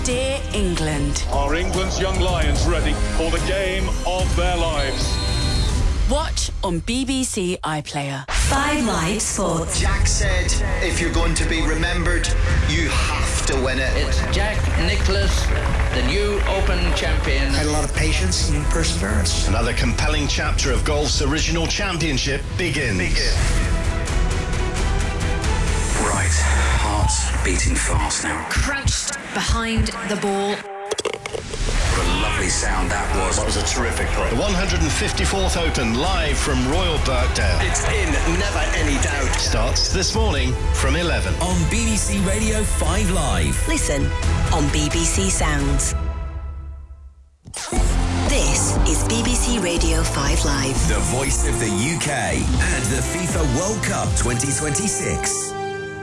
Dear England. Are England's young lions ready for the game of their lives? Watch on BBC iPlayer. 5 Live Sports. Jack said, if you're going to be remembered, you have to win it. It's Jack Nicklaus, the new Open champion. Had a lot of patience and perseverance. Another compelling chapter of golf's original championship begins. Right, heart's beating fast now. Crouched behind the ball. What a lovely sound that was. That was a terrific play. The 154th Open, live from Royal Birkdale. It's in, never any doubt. Starts this morning from 11. On BBC Radio 5 Live. Listen on BBC Sounds. This is BBC Radio 5 Live. The voice of the UK and the FIFA World Cup 2026.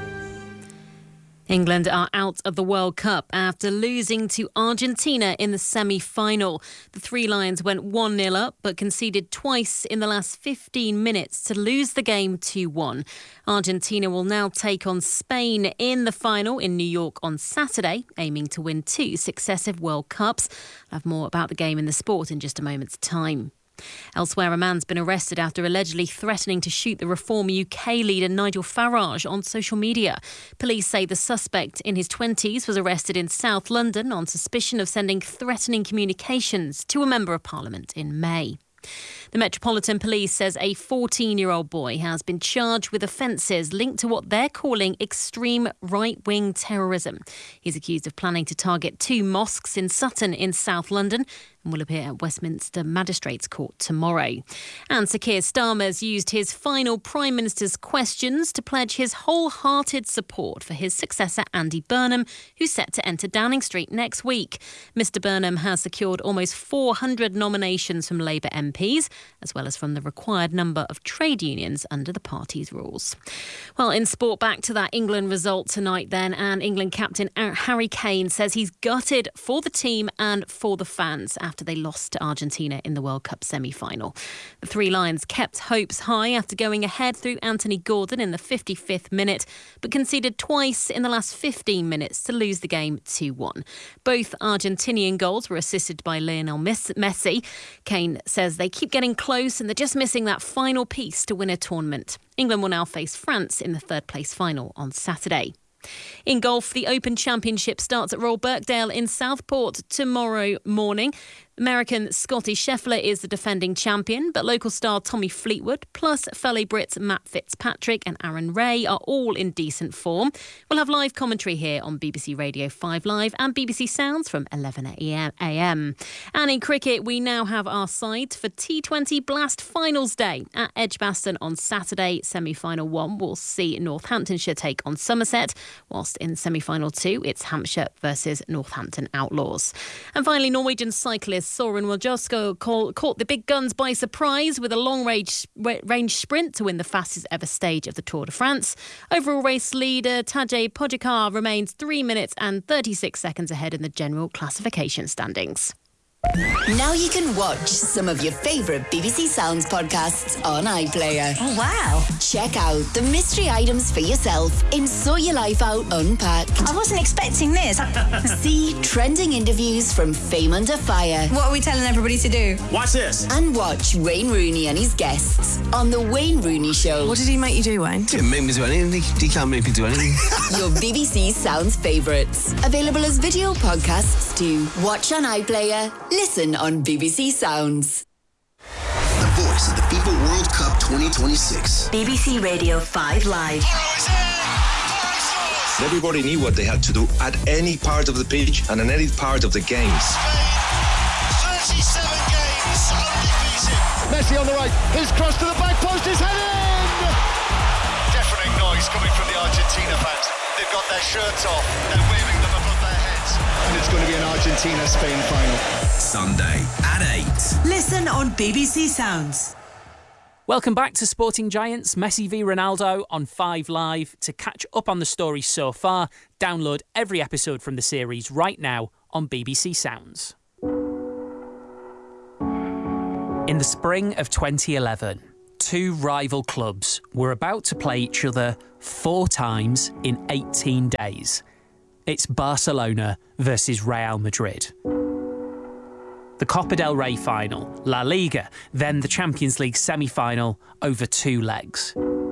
England are out of the World Cup after losing to Argentina in the semi-final. The Three Lions went 1-0 up but conceded twice in the last 15 minutes to lose the game 2-1. Argentina will now take on Spain in the final in New York on Saturday, aiming to win 2 successive World Cups. I'll have more about the game in the sport in just a moment's time. Elsewhere, a man's been arrested after allegedly threatening to shoot the Reform UK leader Nigel Farage on social media. Police say the suspect in his 20s was arrested in South London on suspicion of sending threatening communications to a Member of Parliament in May. The Metropolitan Police says a 14-year-old boy has been charged with offences linked to what they're calling extreme right-wing terrorism. He's accused of planning to target 2 mosques in Sutton in South London and will appear at Westminster Magistrates Court tomorrow. And Sir Keir Starmer's used his final Prime Minister's questions to pledge his wholehearted support for his successor Andy Burnham, who's set to enter Downing Street next week. Mr Burnham has secured almost 400 nominations from Labour MPs, as well as from the required number of trade unions under the party's rules. Well, in sport, back to that England result tonight then, and England captain Harry Kane says he's gutted for the team and for the fans after they lost to Argentina in the World Cup semi-final. The Three Lions kept hopes high after going ahead through Anthony Gordon in the 55th minute, but conceded twice in the last 15 minutes to lose the game 2-1. Both Argentinian goals were assisted by Lionel Messi. Kane says they keep getting close and they're just missing that final piece to win a tournament. England will now face France in the third-place final on Saturday. In golf, the Open Championship starts at Royal Birkdale in Southport tomorrow morning. American Scotty Scheffler is the defending champion, but local star Tommy Fleetwood, plus fellow Brits Matt Fitzpatrick and Aaron Ray are all in decent form. We'll have live commentary here on BBC Radio 5 Live and BBC Sounds from 11am. And in cricket, we now have our sides for T20 Blast Finals Day. At Edgbaston on Saturday, semi-final 1 will see Northamptonshire take on Somerset, whilst in semi-final 2, it's Hampshire versus Northampton Outlaws. And finally, Norwegian cyclist Soren Wojcicki caught the big guns by surprise with a long-range sprint to win the fastest ever stage of the Tour de France. Overall race leader Tadej Pogačar remains 3 minutes and 36 seconds ahead in the general classification standings. Now you can watch some of your favourite BBC Sounds podcasts on iPlayer. Oh, wow. Check out the mystery items for yourself in Sort Your Life Out Unpacked. I wasn't expecting this. See trending interviews from Fame Under Fire. What are we telling everybody to do? Watch this. And watch Wayne Rooney and his guests on The Wayne Rooney Show. What did he make you do, Wayne? Didn't make me do anything. He can't make me do anything. Your BBC Sounds favourites. Available as video podcasts too. Watch on iPlayer. Listen on BBC Sounds. The voice of the FIFA World Cup 2026. BBC Radio 5 Live. Everybody knew what they had to do at any part of the pitch and in any part of the game. 37 games undefeated. Messi on the right, his cross to the back post is heading! Deafening noise coming from the Argentina fans. They've got their shirts off, they're waving them above their heads. And it's going to be an Argentina-Spain final. Sunday at 8. Listen on BBC Sounds. Welcome back to Sporting Giants, Messi v Ronaldo on 5 Live. To catch up on the story so far, download every episode from the series right now on BBC Sounds. In the spring of 2011, 2 rival clubs were about to play each other 4 times in 18 days. It's Barcelona versus Real Madrid. The Copa del Rey final, La Liga, then the Champions League semi-final over 2 legs.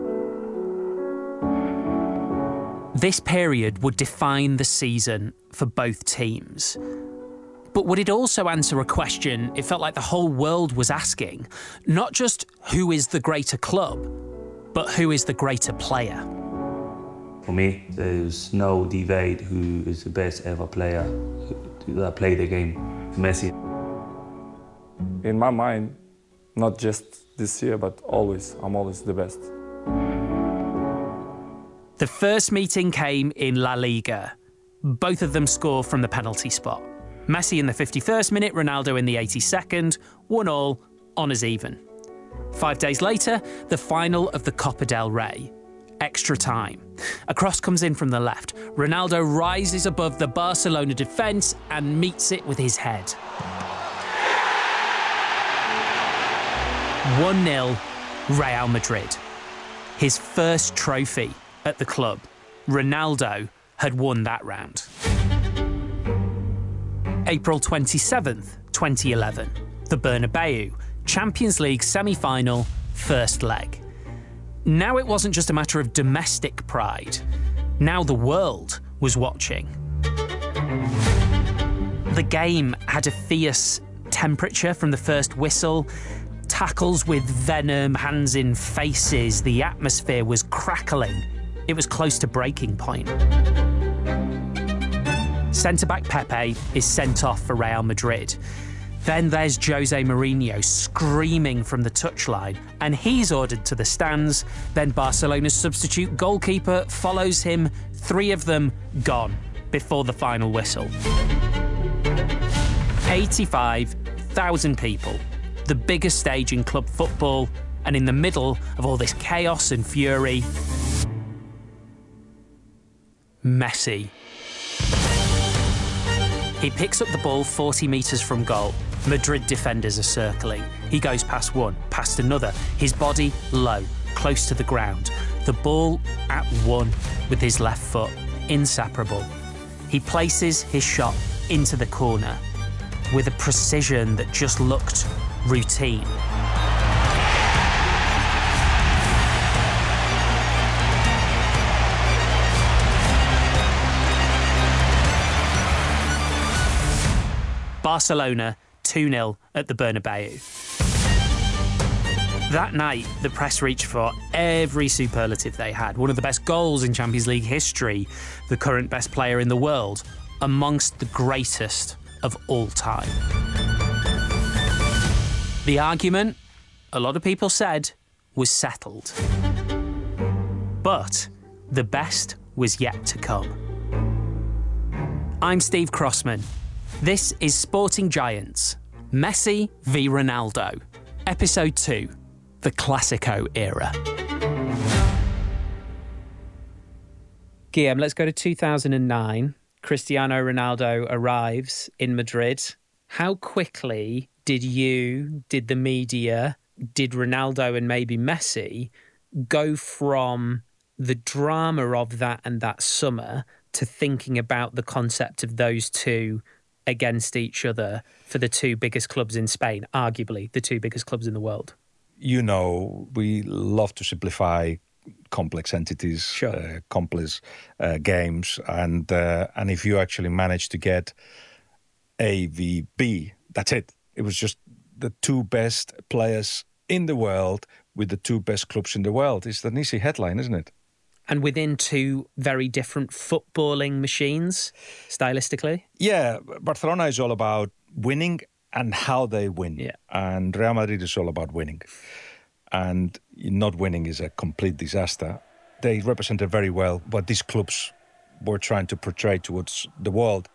This period would define the season for both teams. But would it also answer a question it felt like the whole world was asking? Not just who is the greater club, but who is the greater player? For me, there's no debate who is the best ever player that played the game. Messi. In my mind, not just this year, but always, I'm always the best. The first meeting came in La Liga. Both of them score from the penalty spot. Messi in the 51st minute, Ronaldo in the 82nd, 1-1, honours even. 5 days later, the final of the Copa del Rey. Extra time. A cross comes in from the left. Ronaldo rises above the Barcelona defence and meets it with his head. 1-0, Real Madrid. His first trophy at the club. Ronaldo had won that round. April 27th, 2011. The Bernabeu, Champions League semi-final, first leg. Now it wasn't just a matter of domestic pride. Now the world was watching. The game had a fierce temperature from the first whistle. Tackles with venom, hands in faces. The atmosphere was crackling. It was close to breaking point. Centre-back Pepe is sent off for Real Madrid. Then there's Jose Mourinho screaming from the touchline, and he's ordered to the stands. Then Barcelona's substitute goalkeeper follows him, 3 of them gone before the final whistle. 85,000 people, the biggest stage in club football, and in the middle of all this chaos and fury, Messi. He picks up the ball 40 metres from goal. Madrid defenders are circling. He goes past one, past another, his body low, close to the ground. The ball at one with his left foot, inseparable. He places his shot into the corner with a precision that just looked routine. Barcelona 2-0 at the Bernabeu. That night, the press reached for every superlative they had. One of the best goals in Champions League history, the current best player in the world, amongst the greatest of all time. The argument, a lot of people said, was settled. But the best was yet to come. I'm Steve Crossman. This is Sporting Giants, Messi v Ronaldo, Episode 2, the Classico era. Guillaume, let's go to 2009. Cristiano Ronaldo arrives in Madrid. How quickly did the media, did Ronaldo and maybe Messi go from the drama of that and that summer to thinking about the concept of those two against each other for the 2 biggest clubs in Spain, arguably the 2 biggest clubs in the world? You know, we love to simplify complex entities, sure. Complex games, and if you actually manage to get A v B, that's it. It was just the 2 best players in the world with the 2 best clubs in the world. It's an easy headline, isn't it? And within 2 very different footballing machines, stylistically? Yeah, Barcelona is all about winning and how they win. Yeah. And Real Madrid is all about winning. And not winning is a complete disaster. They represented very well what these clubs were trying to portray towards the world.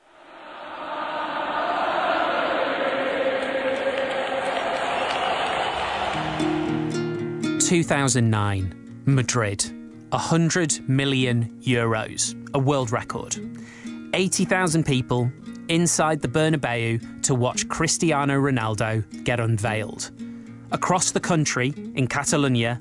(2009) Madrid. 100 million euros, a world record. 80,000 people inside the Bernabeu to watch Cristiano Ronaldo get unveiled. Across the country, in Catalonia,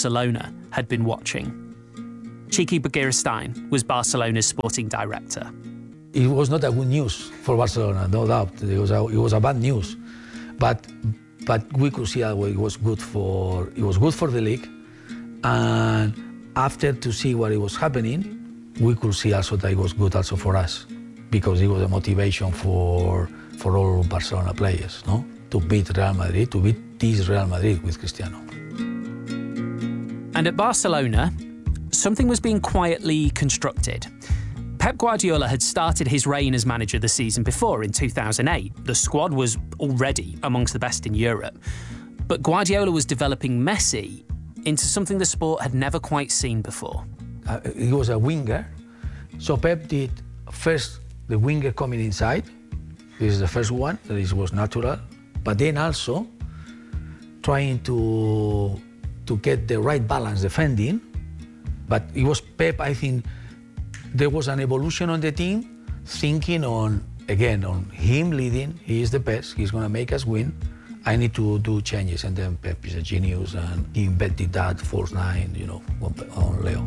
Barcelona had been watching. Txiki Begiristain was Barcelona's sporting director. it was not a good news for Barcelona, no doubt. It was a bad news, but we could see that it was good for the league, and after to see what it was happening, we could see also that it was good also for us, because it was a motivation for all Barcelona players, no, to beat Real Madrid, to beat this Real Madrid with Cristiano. And at Barcelona, something was being quietly constructed. Pep Guardiola had started his reign as manager the season before, in 2008. The squad was already amongst the best in Europe. But Guardiola was developing Messi into something the sport had never quite seen before. He was a winger, so Pep did first the winger coming inside. This is the first one, that was natural. But then also trying to get the right balance defending. But it was Pep, I think, there was an evolution on the team, thinking on him leading. He is the best, he's going to make us win. I need to do changes, and then Pep is a genius, and he invented that false nine, on Leo.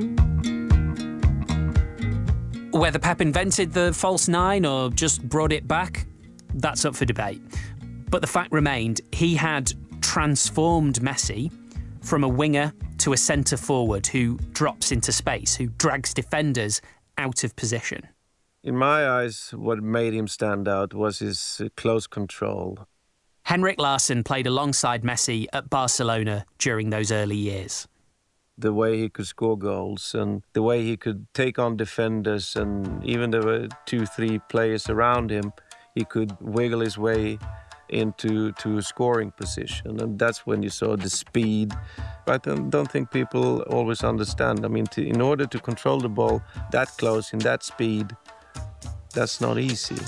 Whether Pep invented the false nine or just brought it back, that's up for debate. But the fact remained, he had transformed Messi from a winger to a centre-forward who drops into space, who drags defenders out of position. In my eyes, what made him stand out was his close control. Henrik Larsson played alongside Messi at Barcelona during those early years. The way he could score goals and the way he could take on defenders, and even there were 2-3 players around him, he could wiggle his way into a scoring position, and that's when you saw the speed. I don't think people always understand. I mean, in order to control the ball that close in that speed, that's not easy.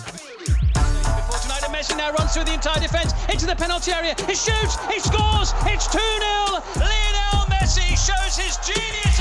Messi now runs through the entire defence into the penalty area. He shoots, he scores, it's 2-0. Lionel Messi shows his genius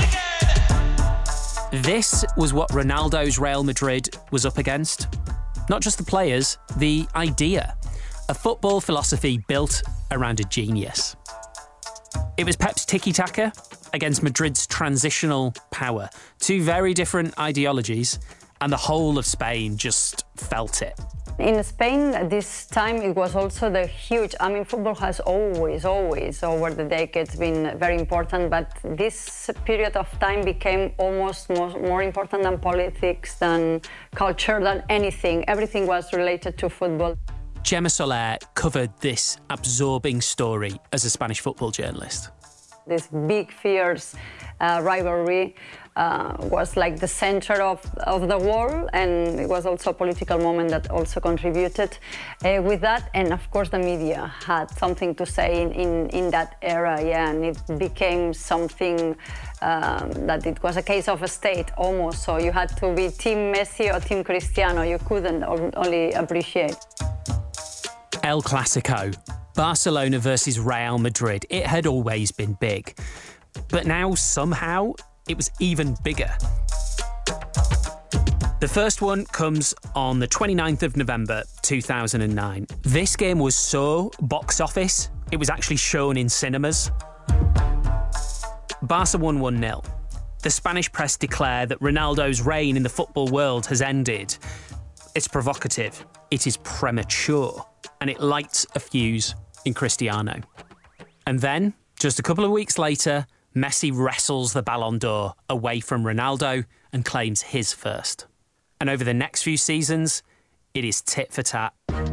again. This was what Ronaldo's Real Madrid was up against. Not just the players, the idea. A football philosophy built around a genius. It was Pep's tiki-taka against Madrid's transitional power. Two very different ideologies, and the whole of Spain just felt it. In Spain, at this time, it was also football has always, over the decades, been very important, but this period of time became almost more important than politics, than culture, than anything. Everything was related to football. Gemma Soler covered this absorbing story as a Spanish football journalist. This big, fierce rivalry was like the center of the world, and it was also a political moment that also contributed with that. And of course, the media had something to say in that era, and it became something that it was a case of a state almost. So you had to be Team Messi or Team Cristiano. You couldn't only appreciate. El Clasico, Barcelona versus Real Madrid. It had always been big. But now, somehow, it was even bigger. The first one comes on the 29th of November 2009. This game was so box office, it was actually shown in cinemas. Barca won 1-0. The Spanish press declare that Ronaldo's reign in the football world has ended. It's provocative, it is premature, and it lights a fuse in Cristiano. And then, just a couple of weeks later, Messi wrestles the Ballon d'Or away from Ronaldo and claims his first. And over the next few seasons, it is tit for tat.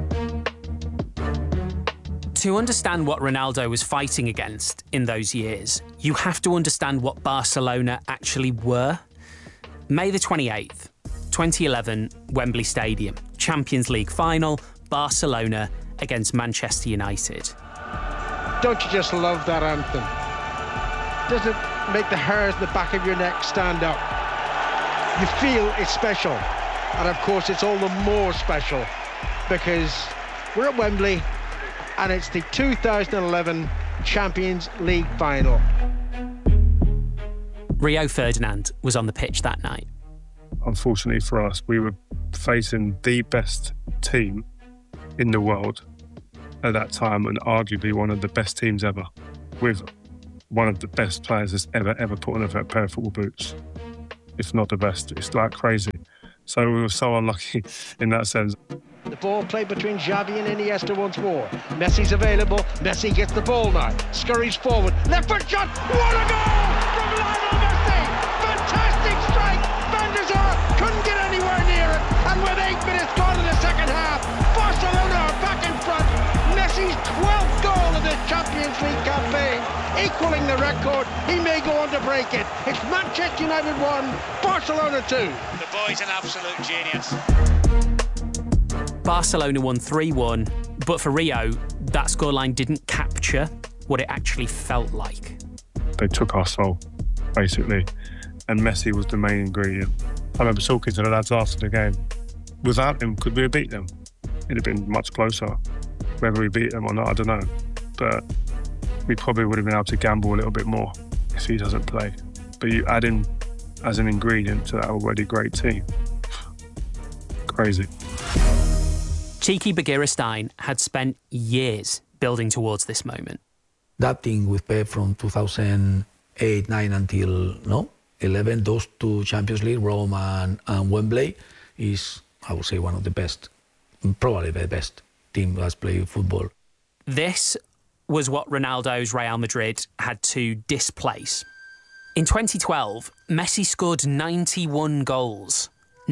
To understand what Ronaldo was fighting against in those years, you have to understand what Barcelona actually were. May the 28th, 2011, Wembley Stadium, Champions League final, Barcelona against Manchester United. Don't you just love that anthem? Doesn't it make the hairs in the back of your neck stand up? You feel it's special. And of course, it's all the more special because we're at Wembley and it's the 2011 Champions League final. Rio Ferdinand was on the pitch that night. Unfortunately for us, we were facing the best team in the world at that time, and arguably one of the best teams ever, with one of the best players that's ever put on a pair of football boots, if not the best. It's like crazy. So we were so unlucky in that sense. The ball played between Xavi and Iniesta once more. Messi's available. Messi gets the ball now. Scurries forward. Left foot shot. What a goal from Lionel Messi! Fantastic strike. Van der Sar couldn't get anywhere near it. And with 8 minutes gone in the second half, Barcelona are back in front. Messi's 12th goal of the Champions League campaign, equaling the record. He may go on to break it. It's Manchester United 1, Barcelona 2. The boy's an absolute genius. Barcelona won 3-1, but for Rio, that scoreline didn't capture what it actually felt like. They took our soul, basically, and Messi was the main ingredient. I remember talking to the lads after the game. Without him, could we have beat them? It'd have been much closer. Whether we beat them or not, I don't know. But we probably would have been able to gamble a little bit more if he doesn't play. But you add him as an ingredient to that already great team. Crazy. Txiki Begiristain had spent years building towards this moment. That thing with Pep from 2008, 9 until 11, those two Champions League, Rome and Wembley, is, I would say, one of the best, probably the best team that's played football. This was what Ronaldo's Real Madrid had to displace. In 2012, Messi scored 91 goals.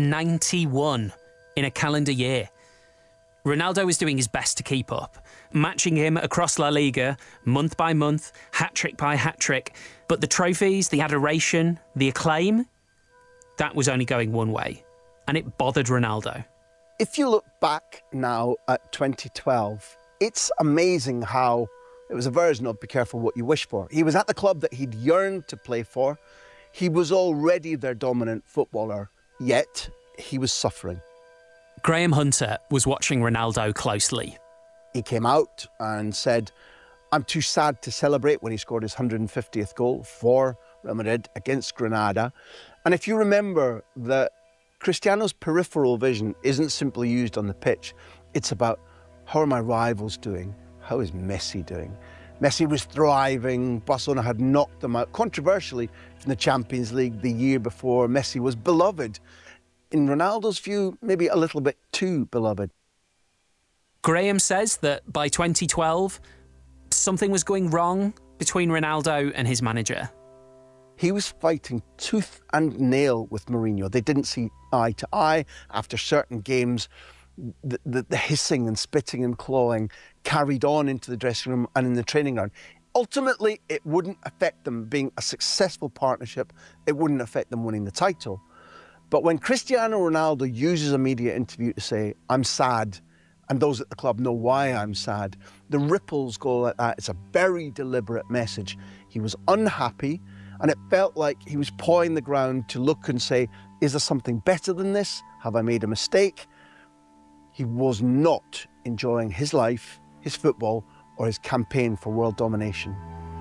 91 in a calendar year. Ronaldo was doing his best to keep up, matching him across La Liga, month by month, hat-trick by hat-trick. But the trophies, the adoration, the acclaim, that was only going one way. And it bothered Ronaldo. If you look back now at 2012, it's amazing how it was a version of Be Careful What You Wish For. He was at the club that he'd yearned to play for. He was already their dominant footballer, yet he was suffering. Graham Hunter was watching Ronaldo closely. He came out and said, I'm too sad to celebrate, when he scored his 150th goal for Real Madrid against Granada. And if you remember that Cristiano's peripheral vision isn't simply used on the pitch, it's about how are my rivals doing? How is Messi doing? Messi was thriving. Barcelona had knocked them out, controversially, from the Champions League the year before. Messi was beloved. In Ronaldo's view, maybe a little bit too beloved. Graham says that by 2012, something was going wrong between Ronaldo and his manager. He was fighting tooth and nail with Mourinho. They didn't see eye to eye. After certain games, the hissing and spitting and clawing carried on into the dressing room and in the training ground. Ultimately, it wouldn't affect them being a successful partnership. It wouldn't affect them winning the title. But when Cristiano Ronaldo uses a media interview to say, I'm sad, and those at the club know why I'm sad, the ripples go like that. It's a very deliberate message. He was unhappy, and it felt like he was pawing the ground to look and say, is there something better than this? Have I made a mistake? He was not enjoying his life, his football, or his campaign for world domination.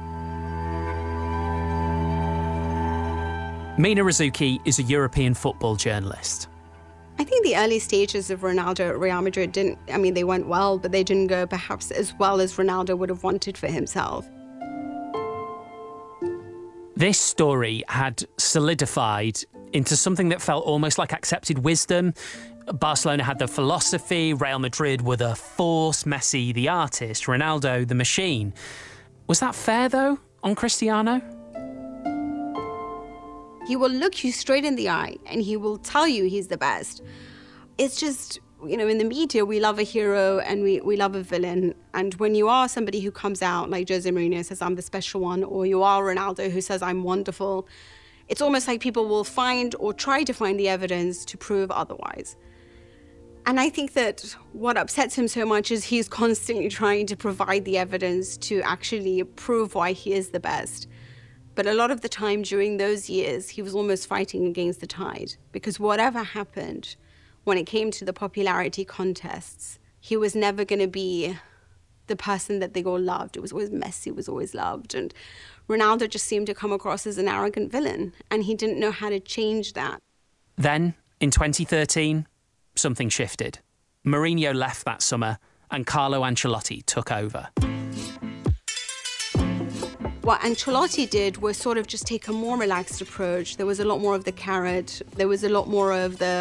Mina Rzouki is a European football journalist. I think the early stages of Ronaldo at Real Madrid they went well, but they didn't go perhaps as well as Ronaldo would have wanted for himself. This story had solidified into something that felt almost like accepted wisdom. Barcelona had the philosophy, Real Madrid were the force, Messi the artist, Ronaldo the machine. Was that fair, though, on Cristiano? He will look you straight in the eye and he will tell you he's the best. It's just, in the media, we love a hero and we love a villain. And when you are somebody who comes out, like Jose Mourinho says, I'm the special one, or you are Ronaldo who says, I'm wonderful, it's almost like people will find or try to find the evidence to prove otherwise. And I think that what upsets him so much is he's constantly trying to provide the evidence to actually prove why he is the best. But a lot of the time during those years, he was almost fighting against the tide, because whatever happened when it came to the popularity contests, he was never going to be the person that they all loved. It was always Messi was always loved. And Ronaldo just seemed to come across as an arrogant villain, and he didn't know how to change that. Then, in 2013, something shifted. Mourinho left that summer, and Carlo Ancelotti took over. What Ancelotti did was sort of just take a more relaxed approach. There was a lot more of the carrot. There was a lot more of the